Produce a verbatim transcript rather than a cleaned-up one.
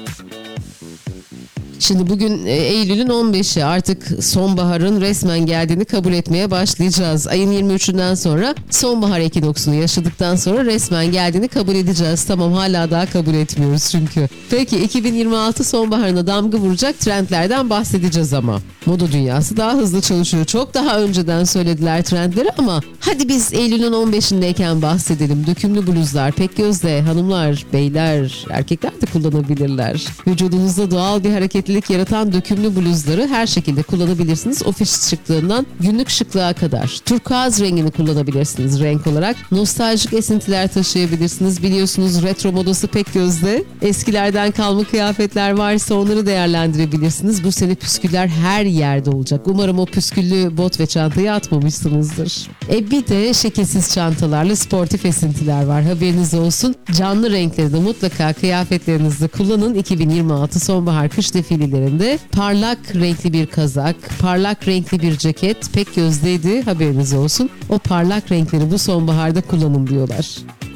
Şimdi bugün e, Eylül'ün on beşi, artık sonbaharın resmen geldiğini kabul etmeye başlayacağız. Ayın yirmi üçünden sonra sonbahar ekinoksunu yaşadıktan sonra resmen geldiğini kabul edeceğiz. Tamam, hala daha kabul etmiyoruz çünkü. Peki iki bin yirmi altı sonbaharına damga vuracak trendlerden bahsedeceğiz ama. Moda dünyası daha hızlı çalışıyor. Çok daha önceden söylediler trendleri ama hadi biz Eylül'ün on beşindeyken bahsedelim. Dökümlü bluzlar, pek gözle hanımlar, beyler, erkekler de kullanabilirler. Vücudunuzda doğal bir hareketlilik yaratan dökümlü bluzları her şekilde kullanabilirsiniz. Ofis şıklığından günlük şıklığa kadar. Turkuaz rengini kullanabilirsiniz renk olarak. Nostaljik esintiler taşıyabilirsiniz. Biliyorsunuz retro modası pek gözde. Eskilerden kalma kıyafetler varsa onları değerlendirebilirsiniz. Bu sene püsküller her yerde olacak. Umarım o püsküllü bot ve çantayı atmamışsınızdır. E bir de şekilsiz çantalarla sportif esintiler var. Haberiniz olsun. Canlı renkleri de mutlaka kıyafetlerinizde kullanın. iki bin yirmi altı sonbahar kış defilelerinde parlak renkli bir kazak, parlak renkli bir ceket pek gözdeydi. Haberiniz olsun. O parlak renkleri bu sonbaharda kullanın diyorlar.